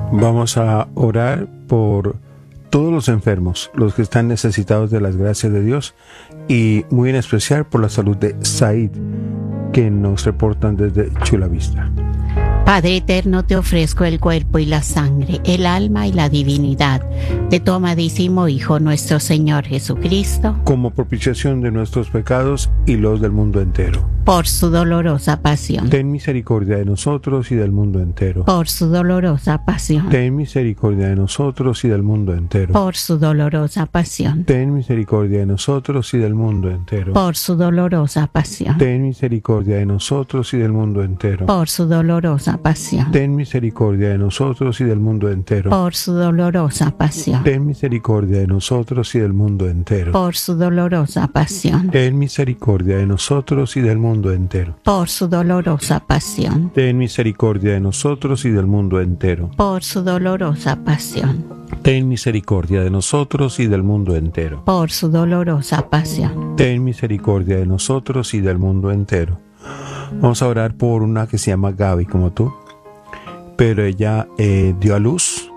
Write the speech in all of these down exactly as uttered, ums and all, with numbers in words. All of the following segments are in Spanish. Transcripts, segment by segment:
Vamos a orar por todos los enfermos, los que están necesitados de las gracias de Dios, y muy en especial por la salud de Said, que nos reportan desde Chula Vista. Padre eterno, te ofrezco el cuerpo y la sangre, el alma y la divinidad de tu amadísimo Hijo, nuestro Señor Jesucristo, como propiciación de nuestros pecados y los del mundo entero. por su dolorosa pasión. Ten misericordia de nosotros y del mundo entero. Por su dolorosa pasión. Ten misericordia de nosotros y del mundo entero. Por su dolorosa pasión. Ten misericordia de nosotros y del mundo entero. Por su dolorosa pasión. Ten misericordia de nosotros y del mundo entero. Por su dolorosa pasión. Ten misericordia de nosotros y del mundo entero. Por su dolorosa pasión. Ten misericordia de nosotros y del mundo entero. Por su dolorosa pasión. Ten misericordia de nosotros y del mundo entero. Por su dolorosa pasión. Ten misericordia de nosotros y del mundo entero. Por su dolorosa pasión. Ten misericordia de nosotros y del mundo entero. Por su dolorosa pasión. Ten misericordia de nosotros y del mundo entero. Vamos a orar por una que se llama Gaby, como tú, pero ella eh, dio a luz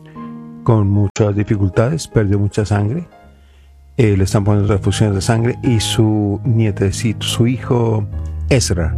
con muchas dificultades, perdió mucha sangre, eh, le están poniendo transfusiones de sangre, y su nietecito, su hijo Ezra,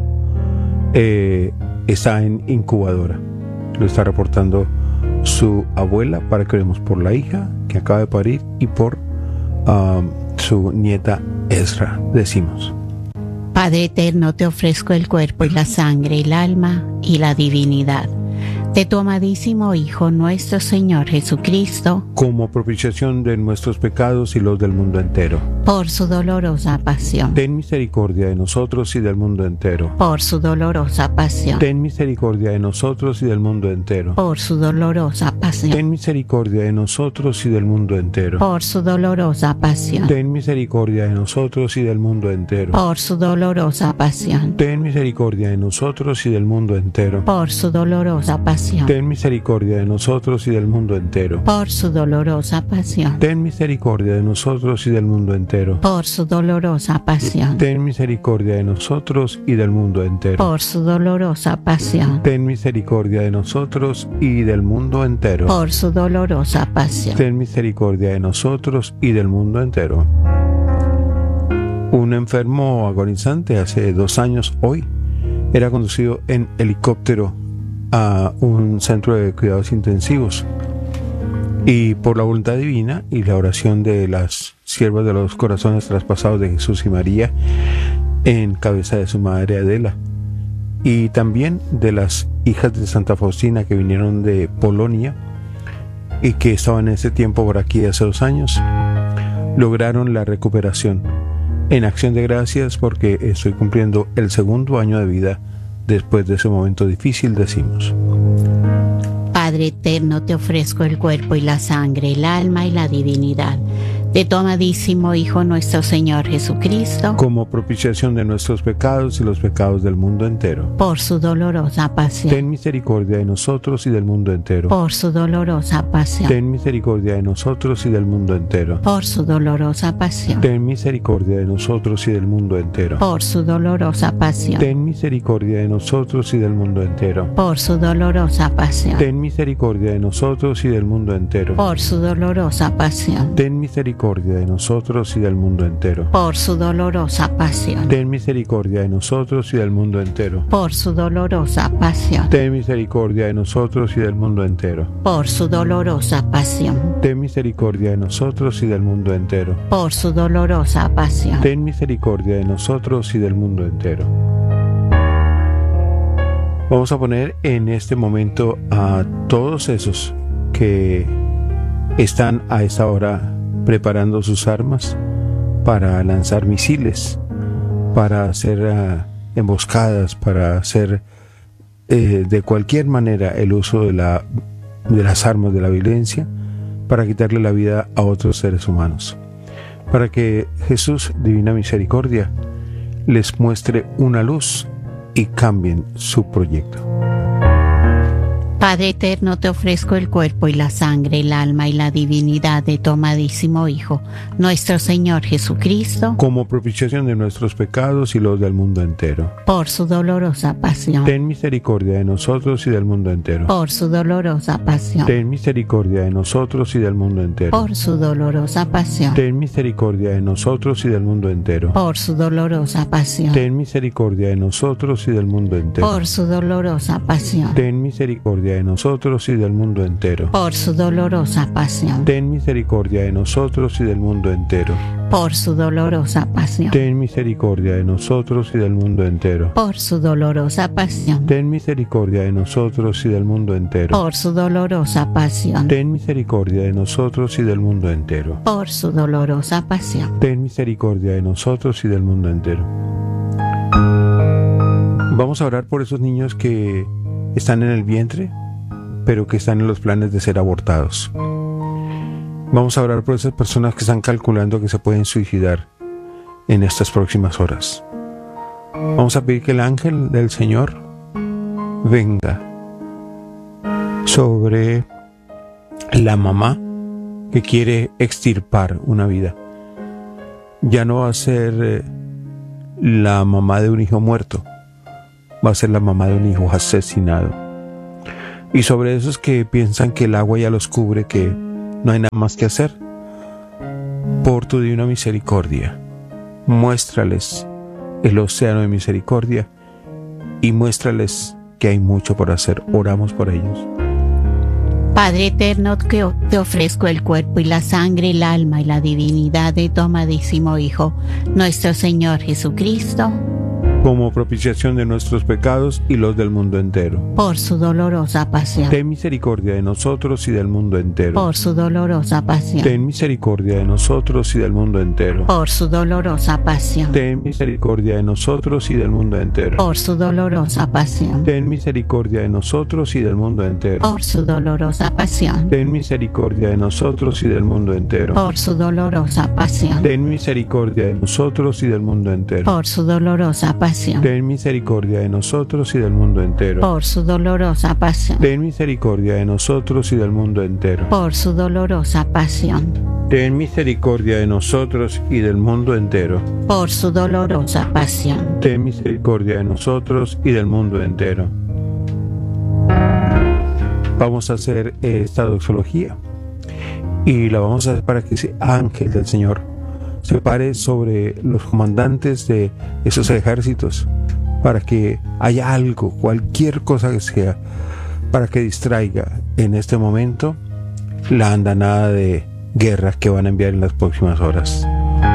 eh, está en incubadora. Lo está reportando su abuela, para que oremos por la hija que acaba de parir y por um, su nieta Ezra. Decimos: Padre eterno, te ofrezco el cuerpo y la sangre, el alma y la divinidad de tu amadísimo Hijo, nuestro Señor Jesucristo, como propiciación de nuestros pecados y los del mundo entero. por su dolorosa pasión. Ten misericordia de nosotros y del mundo entero. Por su dolorosa pasión. Ten misericordia de nosotros y del mundo entero. Por su dolorosa pasión. Ten misericordia de nosotros y del mundo entero. Por su dolorosa pasión. Ten misericordia de nosotros y del mundo entero. Por su dolorosa pasión. Ten misericordia de nosotros y del mundo entero. Por su dolorosa pasión. Ten misericordia de nosotros y del mundo entero. Por su dolorosa pasión. Ten misericordia de nosotros y del mundo entero. Por su dolorosa pasión. Ten misericordia de nosotros y del mundo entero. Por su dolorosa pasión. Ten misericordia de nosotros y del mundo entero. Por su dolorosa pasión. Ten misericordia de nosotros y del mundo entero. Un enfermo agonizante hace dos años hoy era conducido en helicóptero a un centro de cuidados intensivos, y por la voluntad divina y la oración de las siervas de los corazones traspasados de Jesús y María, en cabeza de su madre Adela, y también de las hijas de Santa Faustina que vinieron de Polonia y que estaban en ese tiempo por aquí hace dos años, lograron la recuperación. En acción de gracias, porque estoy cumpliendo el segundo año de vida después de ese momento difícil, decimos: Padre eterno, te ofrezco el cuerpo y la sangre, el alma y la divinidad de tu amadísimo Hijo, nuestro Señor Jesucristo, como propiciación de nuestros pecados y los pecados del mundo entero. por su dolorosa pasión. Ten misericordia de nosotros y del mundo entero. Por su dolorosa pasión. Ten misericordia de nosotros y del mundo entero. Por su dolorosa pasión. Ten misericordia de nosotros y del mundo entero. Por su dolorosa pasión. Ten misericordia de nosotros y del mundo entero. Por su dolorosa pasión. Ten misericordia de nosotros y del mundo entero. Por su dolorosa pasión. Ten misericordia de nosotros y del mundo entero. Por su dolorosa pasión. Ten misericordia de nosotros y del mundo entero. Por su dolorosa pasión. Ten misericordia de nosotros y del mundo entero. Por su dolorosa pasión. Ten misericordia de nosotros y del mundo entero. Por su dolorosa pasión. Ten misericordia de nosotros y del mundo entero. Vamos a poner en este momento a todos esos que están a esta hora preparando sus armas para lanzar misiles, para hacer uh, emboscadas, para hacer eh, de cualquier manera el uso de, la, de las armas de la violencia para quitarle la vida a otros seres humanos, para que Jesús, Divina Misericordia, les muestre una luz y cambien su proyecto. Padre eterno, te ofrezco el cuerpo y la sangre, el alma y la divinidad de tu amadísimo Hijo, nuestro Señor Jesucristo, como propiciación de nuestros pecados y los del mundo entero. por su dolorosa pasión. Ten misericordia de nosotros y del mundo entero. Por su dolorosa pasión. Ten misericordia de nosotros y del mundo entero. Por su dolorosa pasión. Ten misericordia de nosotros y del mundo entero. Por su dolorosa pasión. Ten misericordia de nosotros y del mundo entero. Por su dolorosa pasión. Ten misericordia de nosotros y del mundo entero. Por su dolorosa pasión. Ten misericordia de nosotros y del mundo entero. Por su dolorosa pasión. Ten misericordia de nosotros y del mundo entero. Por su dolorosa pasión. Ten misericordia de nosotros y del mundo entero. Por su dolorosa pasión. Ten misericordia de nosotros y del mundo entero. Por su dolorosa pasión. Ten misericordia de nosotros y del mundo entero. Vamos a orar por esos niños que están en el vientre, pero que están en los planes de ser abortados. Vamos a orar por esas personas que están calculando que se pueden suicidar en estas próximas horas. Vamos a pedir que el ángel del Señor venga sobre la mamá que quiere extirpar una vida. Ya no va a ser eh, la mamá de un hijo muerto, va a ser la mamá de un hijo asesinado. Y sobre esos que piensan que el agua ya los cubre, que no hay nada más que hacer, por tu divina misericordia, muéstrales el océano de misericordia y muéstrales que hay mucho por hacer. Oramos por ellos. Padre eterno, que te ofrezco el cuerpo y la sangre, el alma y la divinidad de tu amadísimo Hijo, nuestro Señor Jesucristo, como propiciación de nuestros pecados y los del mundo entero. por su dolorosa pasión. Ten misericordia de nosotros y del mundo entero. Por su dolorosa pasión. Ten misericordia de nosotros y del mundo entero. Por su dolorosa pasión. Ten misericordia de nosotros y del mundo entero. Por su dolorosa pasión. Ten misericordia de nosotros y del mundo entero. Por su dolorosa pasión. Ten misericordia de nosotros y del mundo entero. Por su dolorosa pasión. Ten misericordia de nosotros y del mundo entero. Por su dolorosa pasión. Ten misericordia de nosotros y del mundo entero. Por su dolorosa pasión. Ten misericordia de nosotros y del mundo entero. Por su dolorosa pasión. Ten misericordia de nosotros y del mundo entero. Por su dolorosa pasión. Ten misericordia de nosotros y del mundo entero. Vamos a hacer esta doxología y la vamos a hacer para que ese ángel del Señor se pare sobre los comandantes de esos ejércitos, para que haya algo, cualquier cosa que sea, para que distraiga en este momento la andanada de guerra que van a enviar en las próximas horas.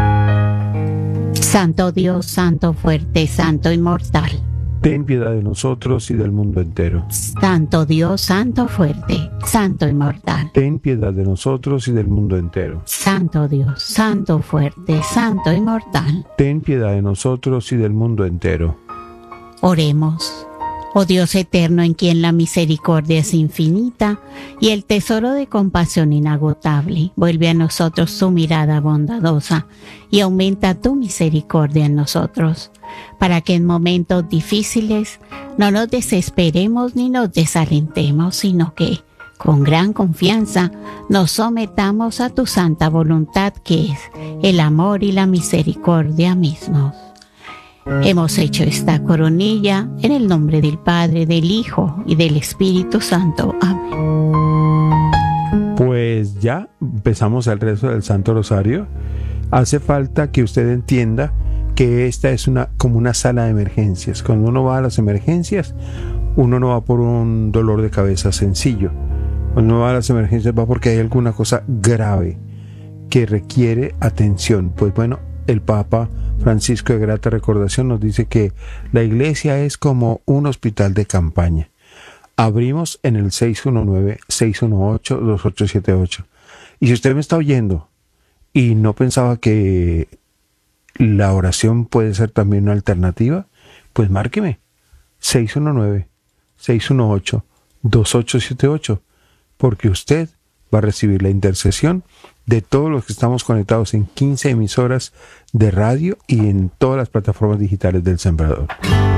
Santo Dios, Santo fuerte, Santo inmortal. Ten piedad de nosotros y del mundo entero. Santo Dios, Santo fuerte, Santo inmortal. Ten piedad de nosotros y del mundo entero. Santo Dios, Santo fuerte, Santo inmortal. Ten piedad de nosotros y del mundo entero. Oremos. Oh Dios eterno, en quien la misericordia es infinita y el tesoro de compasión inagotable, vuelve a nosotros tu mirada bondadosa y aumenta tu misericordia en nosotros, para que en momentos difíciles no nos desesperemos ni nos desalentemos, sino que, con gran confianza, nos sometamos a tu santa voluntad, que es el amor y la misericordia mismos. Hemos hecho esta coronilla en el nombre del Padre, del Hijo y del Espíritu Santo. Amén. Pues ya empezamos el rezo del Santo Rosario. Hace falta que usted entienda que esta es una como una sala de emergencias. Cuando uno va a las emergencias, uno no va por un dolor de cabeza sencillo. Cuando uno va a las emergencias va porque hay alguna cosa grave que requiere atención. Pues bueno, el Papa Francisco de grata recordación nos dice que la iglesia es como un hospital de campaña. Abrimos en el seis uno nueve, seis uno ocho, dos ocho siete ocho. Y si usted me está oyendo y no pensaba que la oración puede ser también una alternativa, pues márqueme seis uno nueve, seis uno ocho, dos ocho siete ocho, porque usted va a recibir la intercesión de todos los que estamos conectados en quince emisoras de radio y en todas las plataformas digitales del Sembrador.